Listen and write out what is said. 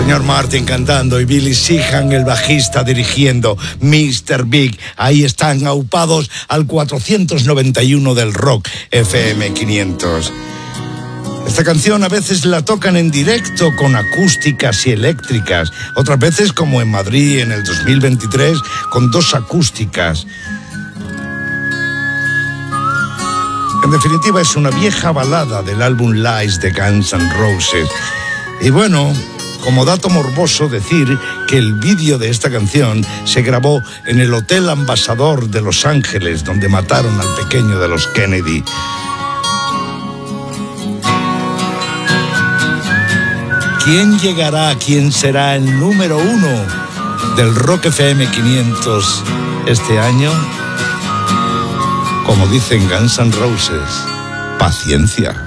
señor Martin cantando y Billy Sheehan, el bajista, dirigiendo. Mr. Big, ahí están aupados al 491 del Rock FM 500. Esta canción a veces la tocan en directo con acústicas y eléctricas, otras veces, como en Madrid en el 2023, con 2 acústicas. En definitiva, es una vieja balada del álbum Lies de Guns N' Roses. Y bueno, como dato morboso, decir que el vídeo de esta canción se grabó en el Hotel Ambassador de Los Ángeles, donde mataron al pequeño de los Kennedy. ¿Quién llegará? ¿Quién será el número 1 del Rock FM 500 este año? Como dicen Guns N' Roses, paciencia.